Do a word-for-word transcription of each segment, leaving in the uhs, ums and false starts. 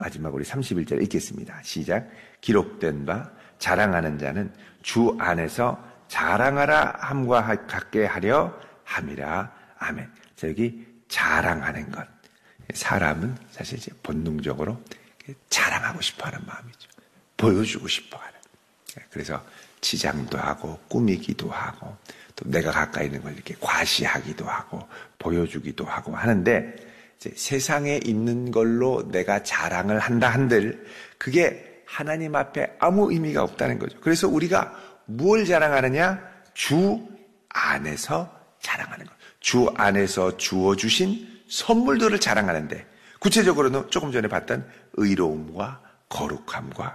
마지막 우리 삼십일 절 읽겠습니다. 시작. 기록된 바 자랑하는 자는 주 안에서 자랑하라 함과 같게 하려 함이라. 아멘. 자, 여기 자랑하는 것. 사람은 사실 이제 본능적으로 자랑하고 싶어 하는 마음이죠. 보여주고 싶어 하는. 그래서 치장도 하고 꾸미기도 하고 또 내가 가까이 있는 걸 이렇게 과시하기도 하고 보여주기도 하고 하는데 이제 세상에 있는 걸로 내가 자랑을 한다 한들 그게 하나님 앞에 아무 의미가 없다는 거죠. 그래서 우리가 무엇을 자랑하느냐? 주 안에서 자랑하는 것. 주 안에서 주어주신 선물들을 자랑하는데 구체적으로는 조금 전에 봤던 의로움과 거룩함과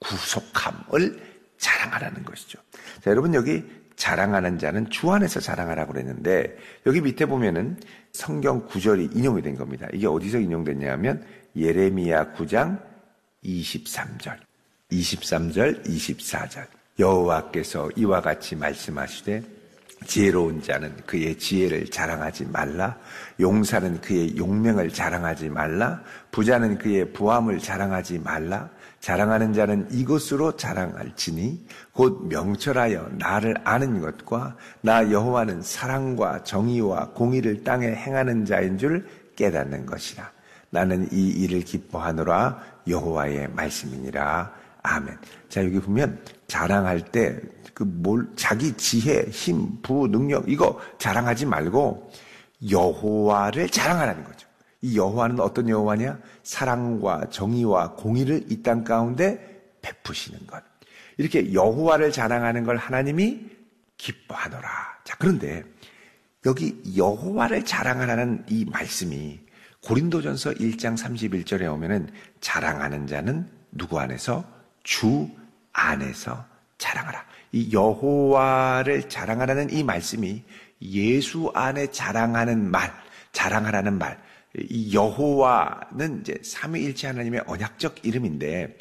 구속함을 자랑하라는 것이죠. 자, 여러분 여기 자랑하는 자는 주 안에서 자랑하라고 그랬는데 여기 밑에 보면은 성경 구절이 인용이 된 겁니다. 이게 어디서 인용됐냐 하면 예레미야 구 장 이십삼 절, 이십삼 절, 이십사 절. 여호와께서 이와 같이 말씀하시되 지혜로운 자는 그의 지혜를 자랑하지 말라. 용사는 그의 용맹을 자랑하지 말라. 부자는 그의 부함을 자랑하지 말라. 자랑하는 자는 이것으로 자랑할지니 곧 명철하여 나를 아는 것과 나 여호와는 사랑과 정의와 공의를 땅에 행하는 자인 줄 깨닫는 것이라. 나는 이 일을 기뻐하노라. 여호와의 말씀이니라. 아멘. 자, 여기 보면 자랑할 때 그 뭘 자기 지혜, 힘, 부, 능력 이거 자랑하지 말고 여호와를 자랑하라는 거죠. 이 여호와는 어떤 여호와냐? 사랑과 정의와 공의를 이 땅 가운데 베푸시는 것. 이렇게 여호와를 자랑하는 걸 하나님이 기뻐하노라. 자, 그런데 여기 여호와를 자랑하라는 이 말씀이 고린도전서 일 장 삼십일 절에 오면은 자랑하는 자는 누구 안에서? 주 안에서 자랑하라. 이 여호와를 자랑하라는 이 말씀이 예수 안에 자랑하는 말, 자랑하라는 말. 이 여호와는 이제 삼위일체 하나님의 언약적 이름인데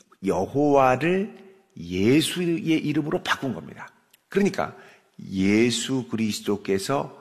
여호와를 예수의 이름으로 바꾼 겁니다. 그러니까 예수 그리스도께서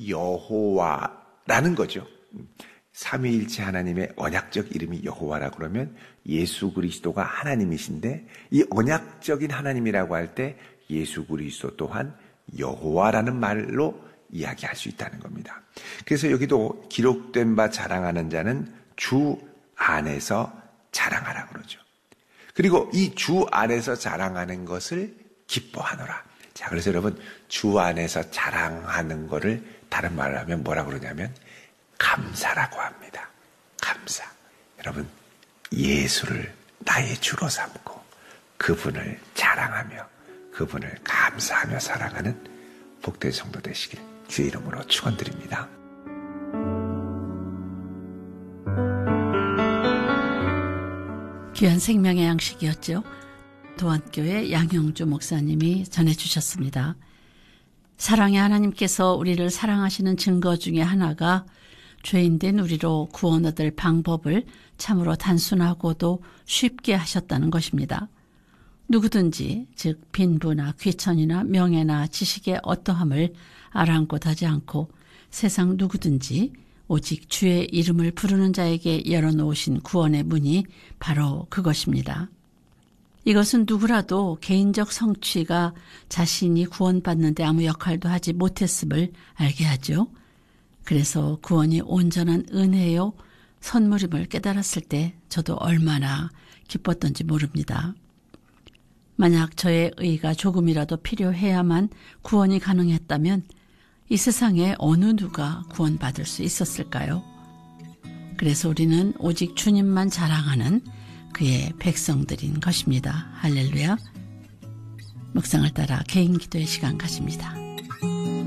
여호와라는 거죠. 삼위일체 하나님의 언약적 이름이 여호와라 그러면 예수 그리스도가 하나님이신데 이 언약적인 하나님이라고 할 때 예수 그리스도 또한 여호와라는 말로 이야기할 수 있다는 겁니다. 그래서 여기도 기록된 바 자랑하는 자는 주 안에서 자랑하라 그러죠. 그리고 이 주 안에서 자랑하는 것을 기뻐하노라. 자, 그래서 여러분 주 안에서 자랑하는 거를 다른 말을 하면 뭐라 그러냐면 감사라고 합니다. 감사. 여러분 예수를 나의 주로 삼고 그분을 자랑하며 그분을 감사하며 살아가는 복된 성도 되시길 주의 이름으로 축원드립니다. 귀한 생명의 양식이었죠. 도안교회 양형주 목사님이 전해주셨습니다. 사랑의 하나님께서 우리를 사랑하시는 증거 중에 하나가 죄인된 우리로 구원 얻을 방법을 참으로 단순하고도 쉽게 하셨다는 것입니다. 누구든지 즉 빈부나 귀천이나 명예나 지식의 어떠함을 아랑곳하지 않고 세상 누구든지 오직 주의 이름을 부르는 자에게 열어놓으신 구원의 문이 바로 그것입니다. 이것은 누구라도 개인적 성취가 자신이 구원받는 데 아무 역할도 하지 못했음을 알게 하죠. 그래서 구원이 온전한 은혜요 선물임을 깨달았을 때 저도 얼마나 기뻤던지 모릅니다. 만약 저의 의가 조금이라도 필요해야만 구원이 가능했다면 이 세상에 어느 누가 구원받을 수 있었을까요? 그래서 우리는 오직 주님만 자랑하는 그의 백성들인 것입니다. 할렐루야. 묵상을 따라 개인 기도의 시간 가집니다.